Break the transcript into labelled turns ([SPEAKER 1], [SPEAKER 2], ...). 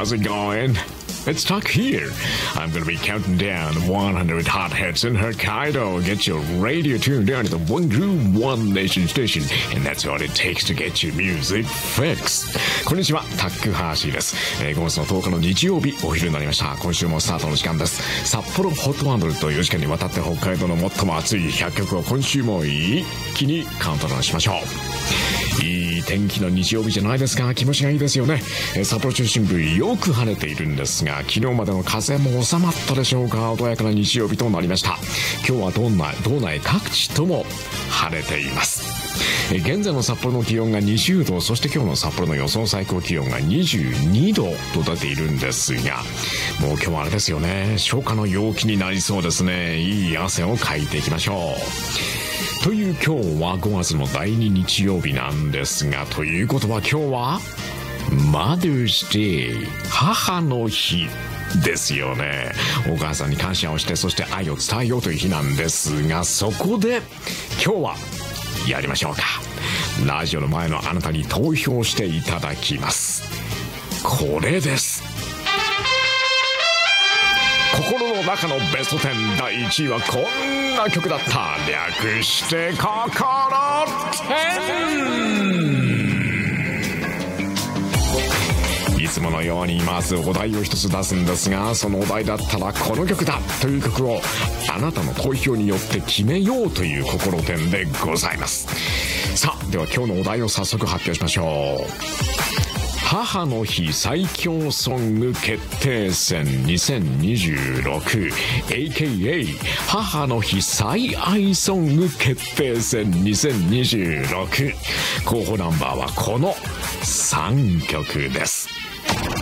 [SPEAKER 1] How's it going? Let's talk here. I'm gonna be counting down 100 hot hits in Hokkaido. Get your radio tuned down to the One Groove One Nation station, and that's what it takes to get your music fixed. こんにちは、タックハーシーです。5月の10日の日曜日、お昼になりました。今週もスタートの時間です。札幌ホット100と4時間にわたって北海道の最も熱い100曲を今週も一気にカウントダウンしましょう。いい天気の日曜日じゃないですか。気持ちがいいですよね。札幌中心部よく晴れているんですが、昨日までの風も収まったでしょうか。穏やかな日曜日となりました。今日は道内各地とも晴れています。現在の札幌の気温が20度、そして今日の札幌の予想最高気温が22度と出ているんですが、もう今日はあれですよね、初夏の陽気になりそうですね。いい汗をかいていきましょう。という今日は5月の第2日曜日なんですが、ということは今日は Mother's Day 母の日ですよね。お母さんに感謝をして、そして愛を伝えようという日なんですが、そこで今日はやりましょうか。ラジオの前のあなたに投票していただきます。これです。心の中のベスト10第1位はこんな曲だった。略して心10。いつものようにまずお題を一つ出すんですが、そのお題だったらこの曲だという曲をあなたの投票によって決めようという心10でございます。さあ、では今日のお題を早速発表しましょう。母の日最強ソング決定戦2026 AKA 母の日最愛ソング決定戦2026。候補ナンバーはこの3曲です。